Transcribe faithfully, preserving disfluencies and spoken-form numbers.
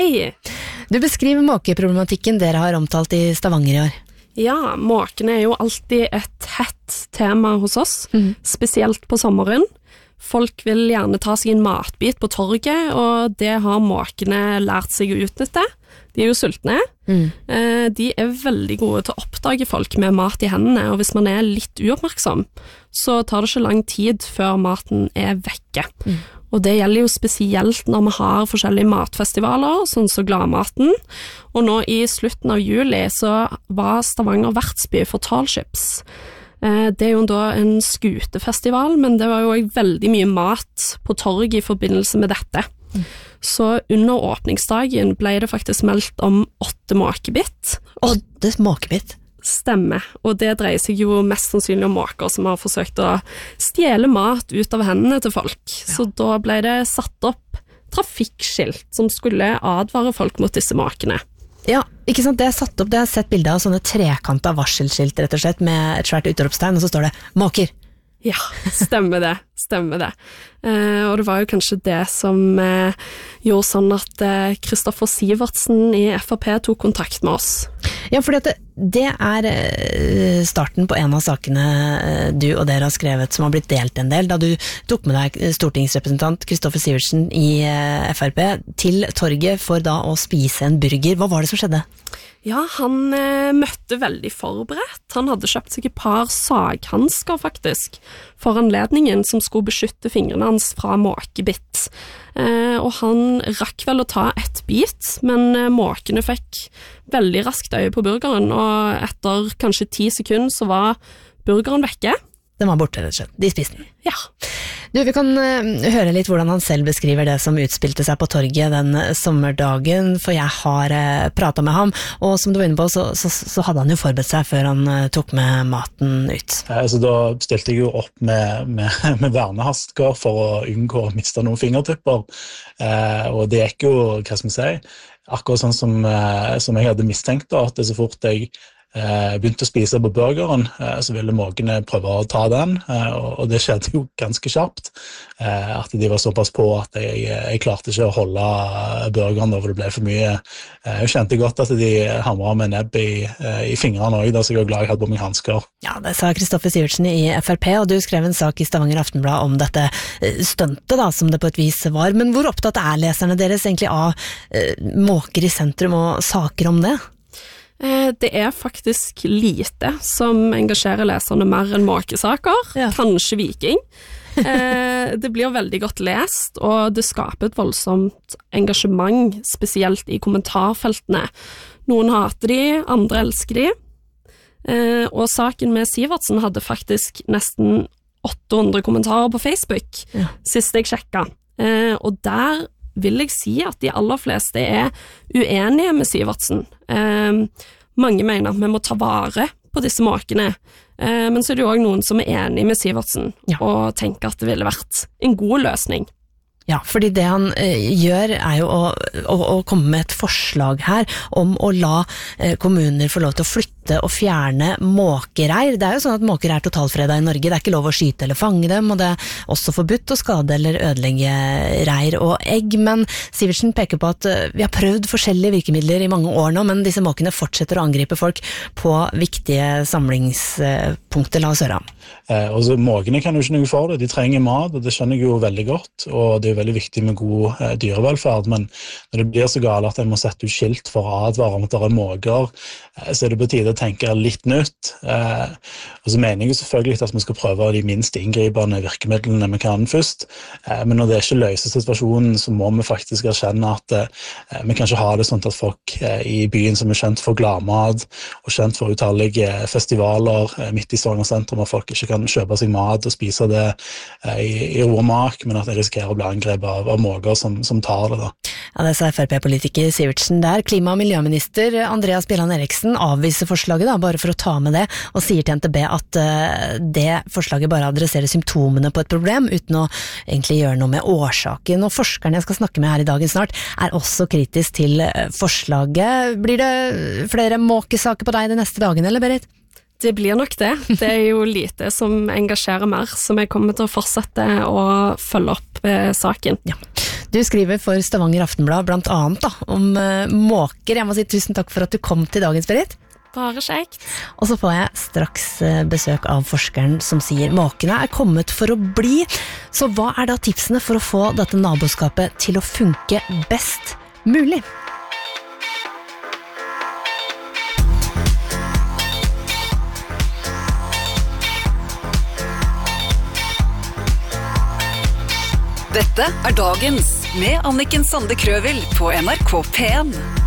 Hei! Du beskriver måkeproblematikken dere har omtalt i Stavanger i år. Ja, måkene er jo alltid et hett tema hos oss, mm. spesielt på sommeren. Folk vil gjerne ta seg en matbit på torget, og det har måkene lært seg å utnytte. De er jo sultne. Mm. De er veldig gode til å oppdage folk med mat i hendene, og hvis man er litt uoppmerksom, så tar det ikke lang tid før maten er vekke. Mm. Og det gjelder jo spesielt når vi har forskjellige matfestivaler, sånn som Gladmaten. Og nå i slutten av juli så var Stavanger vertsby for Talships. Det er jo da en skutefestival, men det var jo veldig mye mat på torg i forbindelse med dette. Mm. Så under åpningsdagen ble det faktisk meldt om åtte måkebitt. Åtte måkebitt? Stemmer, og det dreier seg jo mest sannsynlig om måker som har forsøkt å stjele mat ut av hendene til folk. Ja. Så da ble det satt opp trafikkskilt som skulle advare folk mot disse måkene. Ja, ikke sant, det er satt opp, det har sett bilder av sånne trekanta varselskilt rett og slett, med et svært utropstegn, og så står det «måker». Ja, stemmer det, stemmer det. Eh, og det var jo kanskje det som eh, gjorde sånn at eh, Kristoffer Sivertsen i F R P tok kontakt med oss. Ja, fordi at det, det er eh, starten på en av sakene eh, du og dere har skrevet som har blitt delt en del, da du tok med deg stortingsrepresentant Kristoffer Sivertsen i eh, F R P til torget for da å spise en burger. Hva var det som skjedde? Ja, han eh, møtte veldig forberedt. Han hadde kjøpt seg et par saghansker faktisk, for anledningen som skulle beskytte fingrene hans fra måkebitt. Eh, og han rakk vel å ta et bit, men eh, måkene fikk veldig raskt øye på burgeren, og etter kanskje ti sekunder så var burgeren vekke. Den var borte, rett og slett. De spiste den. Ja. Du, vi kan uh, høre litt hvordan han selv beskriver det som utspilte seg på torget den sommerdagen, for jeg har uh, pratet med ham, og som du var inne på, så, så, så hadde han jo forberedt seg før han uh, tok med maten ut. Altså, da stilte jeg jo opp med, med, med vernehansker for å unngå å miste noen fingertupper, uh, og det gikk jo, hva skal vi si, akkurat sånn som, uh, som jeg hadde mistenkt da, at det så fort jeg Eh, begynte å spise på burgeren, eh, så ville måkene prøve å ta den, eh, og, og det skjedde jo ganske kjapt, eh, at de var såpass på at jeg, jeg klarte ikke å holde burgeren da, for det ble for mye. Eh, jeg kjente godt at de hamret med nebb i, eh, i fingrene også, da, så jeg var glad jeg hadde på meg handsker. Ja, det sa Kristoffer Sivertsen i F R P, og du skrev en sak i Stavanger Aftenblad om dette stuntet da, som det på et vis var, men hvor opptatt er leserne deres egentlig av eh, måker i sentrum og saker om det? Det er faktisk lite som engasjerer leserne mer enn måkesaker, ja. Kanskje Viking. Det blir veldig godt lest, og det skaper et voldsomt engasjement, spesielt i kommentarfeltene. Noen hater de, andre elsker de. Og saken med Sivertsen hadde faktisk nesten åtte hundre kommentarer på Facebook, ja. Sist jeg sjekket. Og der vil jeg si at de aller fleste er uenige med Sivertsen. Eh, mange mener at vi må ta vare på disse måkene, eh, men så er det jo også noen som er enige med Sivertsen, ja. Og tenker at det ville vært en god løsning. Ja, fordi det han eh, gjør er jo å, å, å komme med et forslag her om å la eh, kommuner få lov til å flytte og fjerne måkereir. Det er jo sånn at måker er totalfredet i Norge, det er ikke lov å skyte eller fange dem, og det er også forbudt å skade eller ødelegge reir og egg, men Sivertsen peker på at eh, vi har prøvd forskjellige virkemidler i mange år nå, men disse måkene fortsetter å angripe folk på viktige samlingspunkter. La oss høre ham. Eh, altså, måkene kan jo ikke noe for det, de trenger mat, og det skjønner jeg jo veldig godt, og det er veldig viktig med god eh, dyrevelferd, men når det blir så galt at jeg må sette ut skilt for å advare om at det er måker, eh, så er det på tide å tenke litt nytt. Eh, og så mener jeg jo selvfølgelig at vi skal prøve de minst inngripende virkemidlene vi kan først, eh, men når det ikke løser situasjonen, så må vi faktisk erkjenne at eh, vi kan ikke ha det sånn at folk eh, i byen som er kjent for gladmat, og kjent for utallige festivaler eh, midt i Stavanger sentrum, og folk ikke kan kjøpe seg mat og spise det eh, i, i ro og mak, men at de risikerer å bli angrepet av, av måker som, som tar det da. Ja, det sa F R P-politiker Sivertsen der. Klima- og miljøminister Andreas Bjelland Eriksen avviser forslaget da, bare for å ta med det, og sier til N T B at uh, det forslaget bare adresserer symptomene på et problem, uten å egentlig gjøre noe med årsaken. Og forskerne jeg skal snakke med her i dagen snart, er også kritisk til forslaget. Blir det flere måkesaker på deg de neste dagene, eller Berit? Det blir nok det. Det er jo lite som engasjerer mer, som jeg kommer til å fortsette å følge opp eh, saken. Ja. Du skriver for Stavanger Aftenblad blant annet da, om uh, måker. Jeg må si tusen takk for at du kom til dagens Berit. Bare kjekt. Og så får jeg straks besøk av forskeren som sier måkene er kommet for å bli. Så hva er da tipsene for å få dette naboskapet til å funke best mulig? Dette er Dagens med Anniken Sande Krøvel på N R K P en.